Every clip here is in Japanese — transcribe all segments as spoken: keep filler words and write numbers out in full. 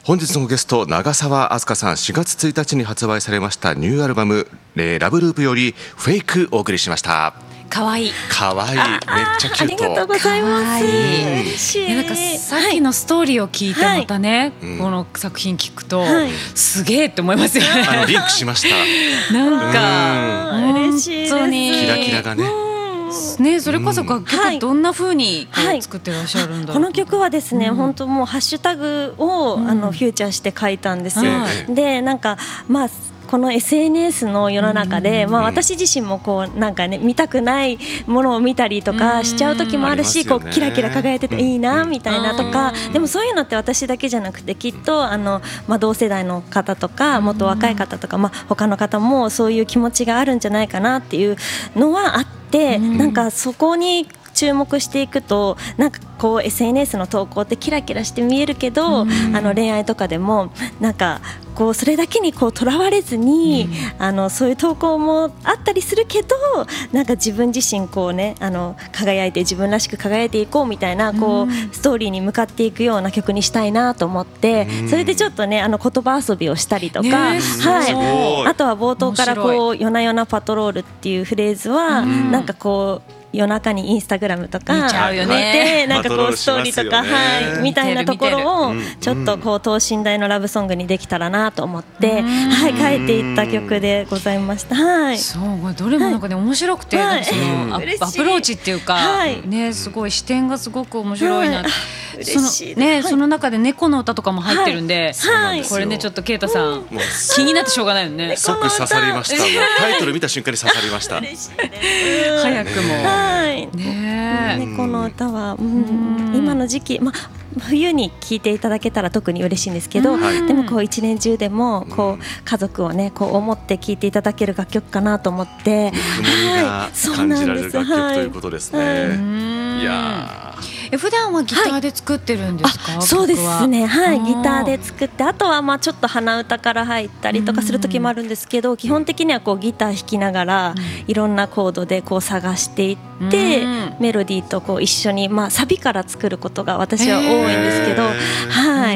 本日のゲスト長澤明日香さん、しがつついたちに発売されましたニューアルバム、えー、ラブループよりフェイクお送りしました。 かわいいかわいい、めっちゃキュート。 ありがとうございます。嬉しい。 なんかさっきのストーリーを聞いてまたね、はい、この作品聞くと、はい、すげえって思いますよね。 あのリンクしました。 なんか嬉しいです。 本当にキラキラがね。 ね、それこそ楽曲どんな風にこう作ってらっしゃるんだろう、はい、 この曲はですね、うん、本当もうハッシュタグを、うん、あのフューチャーして書いたんですよ、はい、でなんかまあこの エスエヌエス の世の中で、うんまあ、私自身もこうなんか、ね、見たくないものを見たりとかしちゃう時もあるし、うん、こうキラキラ輝いてていいなみたいなとか、うん、でもそういうのって私だけじゃなくてきっとあの、まあ、同世代の方とかもっと若い方とか、まあ、他の方もそういう気持ちがあるんじゃないかなっていうのはあって、うん、なんかそこに注目していくとなんかこう エスエヌエス の投稿ってキラキラして見えるけど、うん、あの恋愛とかでもなんかこうそれだけにこうとらわれずに、うん、あのそういう投稿もあったりするけどなんか自分自身こう、ね、あの輝いて自分らしく輝いていこうみたいなこう、うん、ストーリーに向かっていくような曲にしたいなと思って、うん、それでちょっとねあの言葉遊びをしたりとか、ねはい、あとは冒頭からこう夜な夜なパトロールっていうフレーズは、うん、なんかこう夜中にインスタグラムとか見ちゃうよね。 でなんかこうストーリーとか、はい、みたいなところをちょっとこう等身大のラブソングにできたらなと思って、はい、書いていった曲でございました。はい、 そうどれもなんかね面白くて、はい、そのアプローチっていうか、はい、ねすごい視点がすごく面白いな。はい、そのね、はい、その中で猫の歌とかも入ってるんで、はい、これねちょっとケイタさん、うん、気になってしょうがないよね。 即刺さりました。もうタイトル見た瞬間に刺さりました。 早くも。 はい、ね、猫の歌は、うん、今の時期、ま、冬に聴いていただけたら特に嬉しいんですけど、でもこう一年中でもこう家族をねこう思って聴いていただける楽曲かなと思って、 ぬくもりが感じられる楽曲ということですね。はい、いやえ普段はギターで作ってるんですか？ はい、そうですね、はい、ギターで作って、あとはまあちょっと鼻歌から入ったりとかする時もあるんですけど、基本的にはこうギター弾きながらいろんなコードでこう探していってメロディーとこう一緒に、まあ、サビから作ることが私は多いんですけど、はい、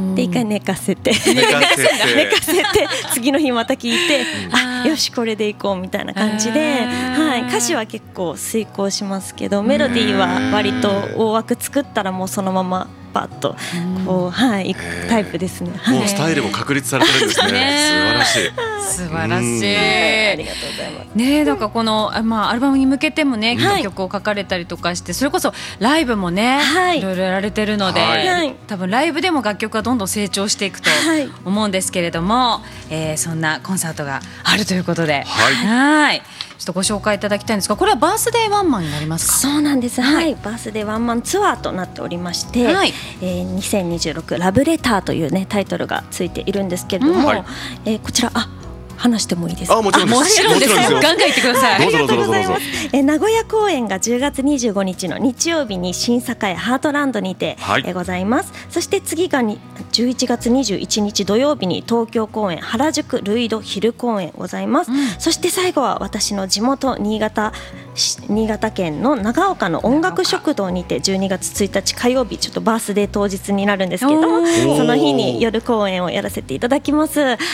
で一回寝かせて寝かせて次の日また聴いてあよしこれでいこうみたいな感じで、はい、歌詞は結構遂行しますけどメロディーは割と大枠作ったらもうそのままパッとこう、はい、いくタイプですね。 もうスタイルも確立されてるんですね。素晴らしい素晴らしい。ありがとうございます。ね、なんかこの、まあ、アルバムに向けてもね、はい、曲を書かれたりとかして、それこそライブもね、はい、いろいろやられてるので、はい、多分ライブでも楽曲がどんどん成長していくと思うんですけれども、はい、えー、そんなコンサートがあるということで、はい、はいちょっとご紹介いただきたいんですが、これはバースデーワンマンになりますか？ そうなんです、はい、バースデーワンマンツアーとなっておりまして、はい、えー、にせんにじゅうろくラブレターという、ね、タイトルがついているんですけれども、うんはい、えー、こちらあ話してもいいですか？ あ、もちろんです。 もちろんです。ガンガン言ってください。 ありがとうございます。 えー、名古屋公演がじゅうがつにじゅうごにちの日曜日に新栄ハートランドにて、はい、えー、ございます。そして次がにじゅういちがつにじゅういちにち土曜日に東京公演原宿ルイド昼公演ございます、うん、そして最後は私の地元新潟新潟県の長岡の音楽食堂にてじゅうにがつついたち火曜日、ちょっとバースデー当日になるんですけども、その日に夜公演をやらせていただきます。はい、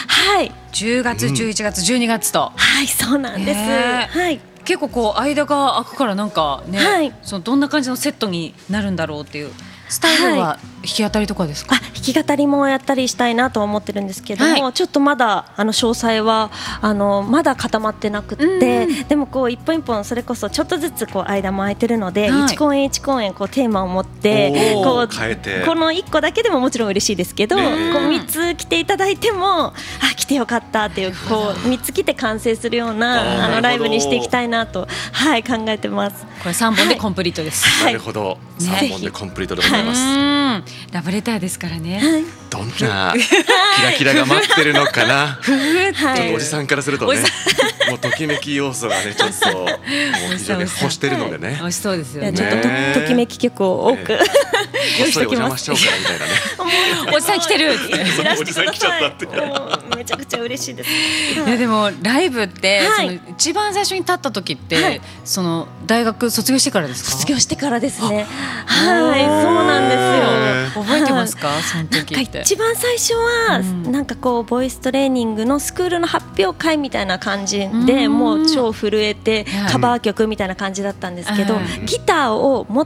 じゅうがつじゅういちがつじゅうにがつと、 はいそうなんです、はい、 結構こう間が空くからなんかね、はい、そのどんな感じのセットになるんだろうっていうスタイルは弾き語りとかですか？ はい、あ弾き語りもやったりしたいなと思ってるんですけども、はい、ちょっとまだあの詳細はあのまだ固まってなくて、でもこう一本一本それこそちょっとずつこう間も空いてるので、はい、いち公演いち公演こうテーマを持ってこう変えてこのいっこだけでももちろん嬉しいですけど、こうみっつ来ていただいてもあ来てよかったっていうこうみっつ来て完成するようなあのライブにしていきたいなと、はい、考えてます。 これさんぼんでコンプリートです、 はい、なるほど、ね、さんぼんでコンプリートでございます、 はい、ラブレターですからね、はい、 どんなキラキラが待ってるのかなちょっとおじさんからするとねもうときめき要素がねちょっともう非常に欲してるのでね、 美味しそうですよね。 ちょっと と, ときめき曲を多く、えー、 用意しておきます。お邪魔しちゃおうかなみたいなねおじさん来てるっておじさん来ちゃったってめめちゃくちゃ嬉しいです。 いやでもライブって、はい、その一番最初に立った時って、はい、その大学卒業してからですか？ 卒業してからですね。はい、そうなんですよ。 覚えてますか？その時って。 一番最初は、うん、なんかこうボイストレーニングのスクールの発表会みたいな感じで、もう超震えてカバー曲みたいな感じだったんですけど、ギターを持っ